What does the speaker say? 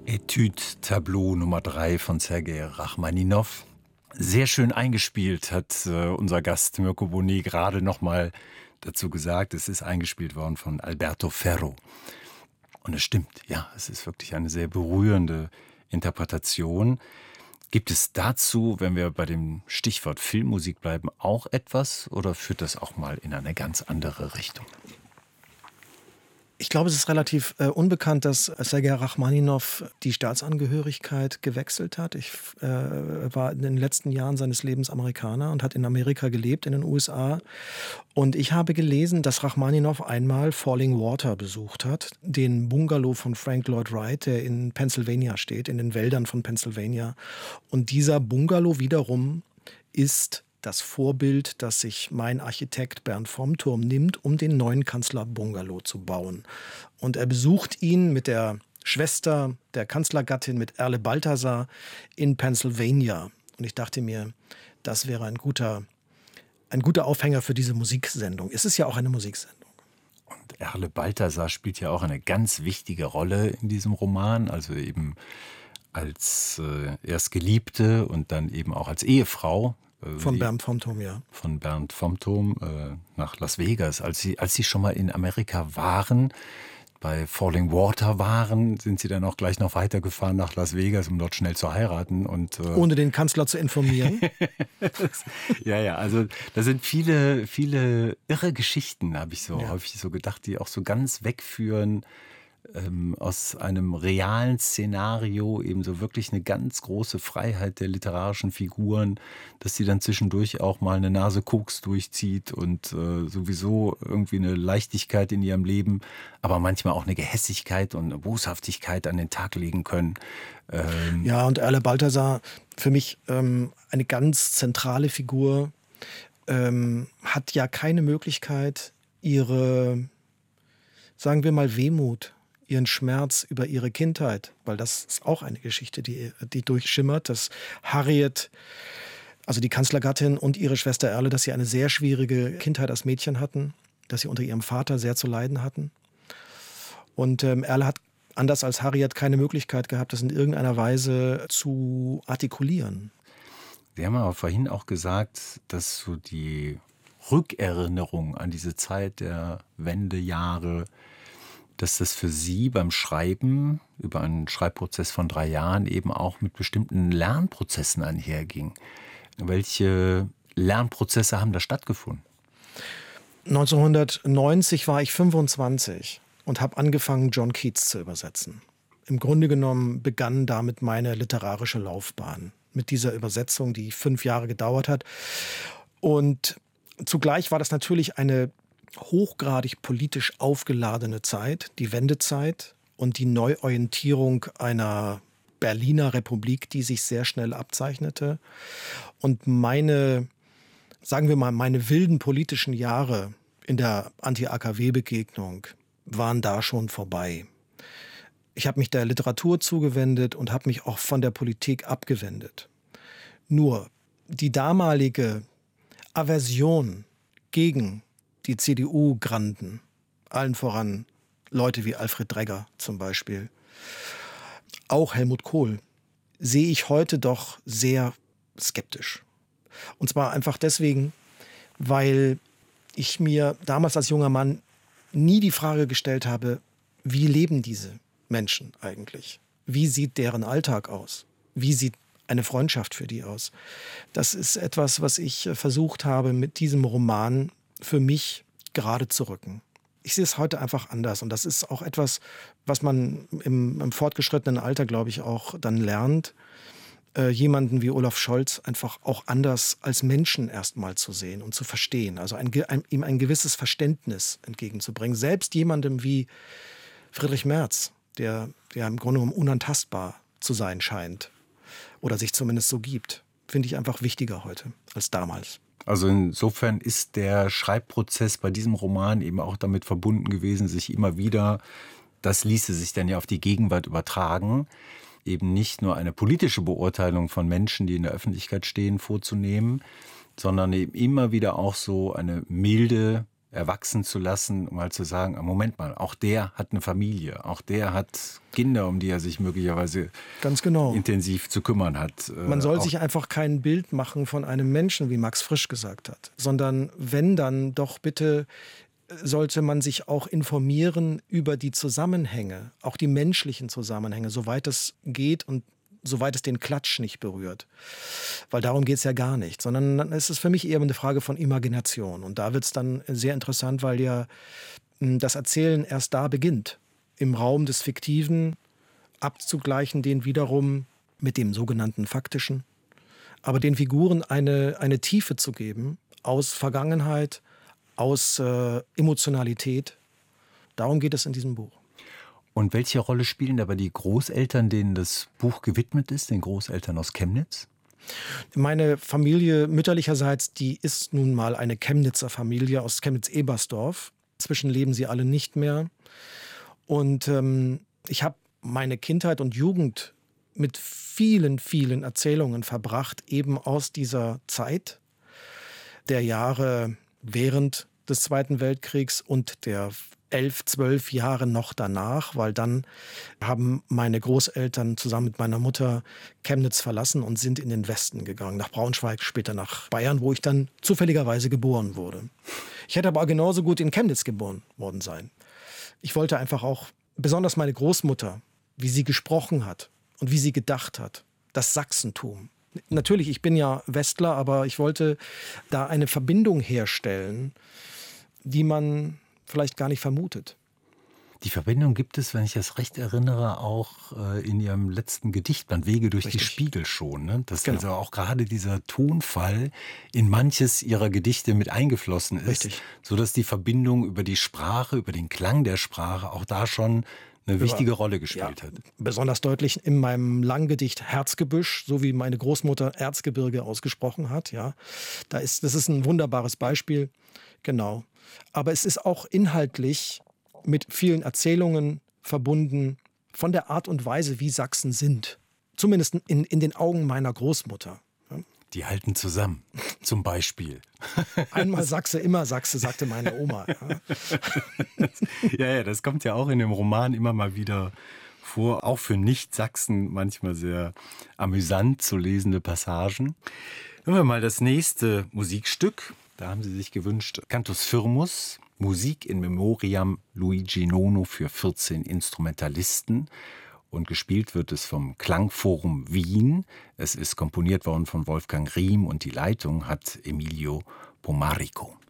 Etude Tableau Nummer 3 von Sergei Rachmaninow. Sehr schön eingespielt, hat unser Gast Mirko Bonet gerade noch mal dazu gesagt. Es ist eingespielt worden von Alberto Ferro. Und es stimmt, ja, es ist wirklich eine sehr berührende Interpretation. Gibt es dazu, wenn wir bei dem Stichwort Filmmusik bleiben, auch etwas oder führt das auch mal in eine ganz andere Richtung? Ich glaube, es ist relativ unbekannt, dass Sergei Rachmaninow die Staatsangehörigkeit gewechselt hat. War in den letzten Jahren seines Lebens Amerikaner und hat in Amerika gelebt, in den USA. Und ich habe gelesen, dass Rachmaninow einmal Falling Water besucht hat, den Bungalow von Frank Lloyd Wright, der in Pennsylvania steht, in den Wäldern von Pennsylvania. Und dieser Bungalow wiederum ist das Vorbild, das sich mein Architekt Bernd vom Turm nimmt, um den neuen Kanzlerbungalow zu bauen. Und er besucht ihn mit der Schwester der Kanzlergattin, mit Erle Balthasar, in Pennsylvania. Und ich dachte mir, das wäre ein guter Aufhänger für diese Musiksendung. Es ist ja auch eine Musiksendung. Und Erle Balthasar spielt ja auch eine ganz wichtige Rolle in diesem Roman, also eben als erst Geliebte und dann eben auch als Ehefrau. Von Bernd vom Turm, ja. Von Bernd vom Turm nach Las Vegas. Als sie schon mal in Amerika waren, bei Falling Water waren, sind sie dann auch gleich noch weitergefahren nach Las Vegas, um dort schnell zu heiraten. Und, ohne den Kanzler zu informieren. Ja, also da sind viele, viele irre Geschichten, habe ich so häufig so gedacht, die auch so ganz wegführen aus einem realen Szenario, eben so wirklich eine ganz große Freiheit der literarischen Figuren, dass sie dann zwischendurch auch mal eine Nase Koks durchzieht und sowieso irgendwie eine Leichtigkeit in ihrem Leben, aber manchmal auch eine Gehässigkeit und eine Boshaftigkeit an den Tag legen können. Ja, und Erle Balthasar, für mich eine ganz zentrale Figur, hat ja keine Möglichkeit, ihre, sagen wir mal, Wehmut, ihren Schmerz über ihre Kindheit, weil das ist auch eine Geschichte, die durchschimmert, dass Harriet, also die Kanzlergattin und ihre Schwester Erle, dass sie eine sehr schwierige Kindheit als Mädchen hatten, dass sie unter ihrem Vater sehr zu leiden hatten. Und Erle hat anders als Harriet keine Möglichkeit gehabt, das in irgendeiner Weise zu artikulieren. Sie haben aber vorhin auch gesagt, dass so die Rückerinnerung an diese Zeit der Wendejahre, dass das für Sie beim Schreiben über einen Schreibprozess von 3 Jahren eben auch mit bestimmten Lernprozessen einherging. Welche Lernprozesse haben da stattgefunden? 1990 war ich 25 und habe angefangen, John Keats zu übersetzen. Im Grunde genommen begann damit meine literarische Laufbahn. Mit dieser Übersetzung, die 5 Jahre gedauert hat. Und zugleich war das natürlich eine hochgradig politisch aufgeladene Zeit, die Wendezeit und die Neuorientierung einer Berliner Republik, die sich sehr schnell abzeichnete. Und meine wilden politischen Jahre in der Anti-AKW-Begegnung waren da schon vorbei. Ich habe mich der Literatur zugewendet und habe mich auch von der Politik abgewendet. Nur die damalige Aversion gegen die CDU-Granden, allen voran Leute wie Alfred Dregger zum Beispiel, auch Helmut Kohl, sehe ich heute doch sehr skeptisch. Und zwar einfach deswegen, weil ich mir damals als junger Mann nie die Frage gestellt habe, wie leben diese Menschen eigentlich? Wie sieht deren Alltag aus? Wie sieht eine Freundschaft für die aus? Das ist etwas, was ich versucht habe, mit diesem Roman für mich gerade zu rücken. Ich sehe es heute einfach anders und das ist auch etwas, was man im fortgeschrittenen Alter, glaube ich, auch dann lernt, jemanden wie Olaf Scholz einfach auch anders als Menschen erstmal zu sehen und zu verstehen. Also ihm ein gewisses Verständnis entgegenzubringen. Selbst jemandem wie Friedrich Merz, der im Grunde genommen unantastbar zu sein scheint oder sich zumindest so gibt, finde ich einfach wichtiger heute als damals. Also insofern ist der Schreibprozess bei diesem Roman eben auch damit verbunden gewesen, sich immer wieder, das ließe sich dann ja auf die Gegenwart übertragen, eben nicht nur eine politische Beurteilung von Menschen, die in der Öffentlichkeit stehen, vorzunehmen, sondern eben immer wieder auch so eine milde erwachsen zu lassen, um mal zu sagen, Moment mal, auch der hat eine Familie, auch der hat Kinder, um die er sich möglicherweise ganz genau intensiv zu kümmern hat. Man soll sich einfach kein Bild machen von einem Menschen, wie Max Frisch gesagt hat, sondern wenn, dann doch bitte sollte man sich auch informieren über die Zusammenhänge, auch die menschlichen Zusammenhänge, soweit es geht und soweit es den Klatsch nicht berührt. Weil darum geht es ja gar nicht, sondern es ist für mich eher eine Frage von Imagination. Und da wird es dann sehr interessant, weil ja das Erzählen erst da beginnt, im Raum des Fiktiven abzugleichen, den wiederum mit dem sogenannten Faktischen, aber den Figuren eine Tiefe zu geben aus Vergangenheit, aus Emotionalität. Darum geht es in diesem Buch. Und welche Rolle spielen dabei die Großeltern, denen das Buch gewidmet ist, den Großeltern aus Chemnitz? Meine Familie mütterlicherseits, die ist nun mal eine Chemnitzer Familie aus Chemnitz-Ebersdorf. Inzwischen leben sie alle nicht mehr. Und ich habe meine Kindheit und Jugend mit vielen, vielen Erzählungen verbracht, eben aus dieser Zeit der Jahre während des Zweiten Weltkriegs und der 11, 12 Jahre noch danach, weil dann haben meine Großeltern zusammen mit meiner Mutter Chemnitz verlassen und sind in den Westen gegangen, nach Braunschweig, später nach Bayern, wo ich dann zufälligerweise geboren wurde. Ich hätte aber genauso gut in Chemnitz geboren worden sein. Ich wollte einfach auch, besonders meine Großmutter, wie sie gesprochen hat und wie sie gedacht hat, das Sachsentum. Natürlich, ich bin ja Westler, aber ich wollte da eine Verbindung herstellen, die man vielleicht gar nicht vermutet. Die Verbindung gibt es, wenn ich das recht erinnere, auch in Ihrem letzten Gedichtband Wege durch die Spiegel schon. Ne? Dass also auch gerade dieser Tonfall in manches Ihrer Gedichte mit eingeflossen ist, sodass die Verbindung über die Sprache, über den Klang der Sprache auch da schon eine wichtige Rolle gespielt hat. Besonders deutlich in meinem Langgedicht Herzgebüsch, so wie meine Großmutter Erzgebirge ausgesprochen hat. Ja, das ist ein wunderbares Beispiel. Genau. Aber es ist auch inhaltlich mit vielen Erzählungen verbunden von der Art und Weise, wie Sachsen sind. Zumindest in den Augen meiner Großmutter. Die halten zusammen, zum Beispiel. Einmal Sachse, immer Sachse, sagte meine Oma. Ja, das kommt ja auch in dem Roman immer mal wieder vor. Auch für Nicht-Sachsen manchmal sehr amüsant zu lesende Passagen. Hören wir mal das nächste Musikstück. Da haben Sie sich gewünscht, Cantus Firmus, Musik in Memoriam Luigi Nono für 14 Instrumentalisten. Und gespielt wird es vom Klangforum Wien. Es ist komponiert worden von Wolfgang Riem und die Leitung hat Emilio Pomarico.